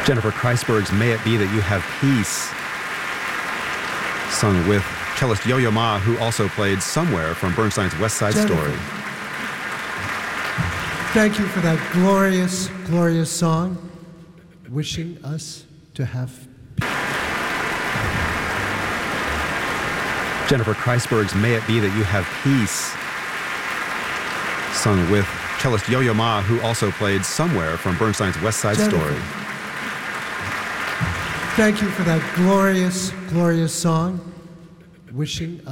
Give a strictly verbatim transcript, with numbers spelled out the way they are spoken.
Jennifer Kreisberg's May It Be That You Have Peace, sung with cellist Yo-Yo Ma, who also played Somewhere from Bernstein's West Side Jennifer, Story. thank you for that glorious, glorious song, wishing us to have peace. Jennifer Kreisberg's May It Be That You Have Peace, sung with cellist Yo-Yo Ma, who also played Somewhere from Bernstein's West Side Jennifer, Story. thank you for that glorious, glorious song, wishing